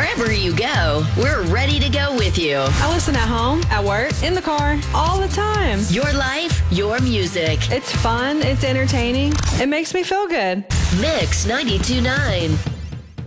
Wherever you go, we're ready to go with you. I listen at home, at work, in the car, all the time. Your life, your music. It's fun, it's entertaining, it makes me feel good. Mix 92.9.